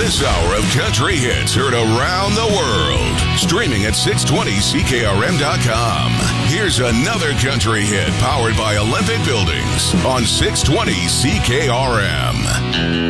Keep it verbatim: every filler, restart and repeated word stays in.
This hour of country hits heard around the world. Streaming at six twenty C K R M dot com. Here's another country hit powered by Olympic Buildings on six twenty C K R M.